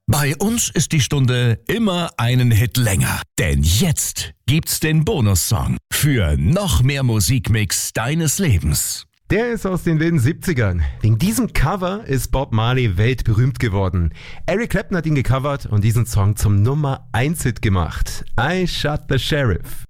Bei uns ist die Stunde immer einen Hit länger. Denn jetzt gibt's den Bonussong für noch mehr Musikmix deines Lebens. Der ist aus den wilden 70ern. Wegen diesem Cover ist Bob Marley weltberühmt geworden. Eric Clapton hat ihn gecovert und diesen Song zum Nummer 1 Hit gemacht. I Shot the Sheriff.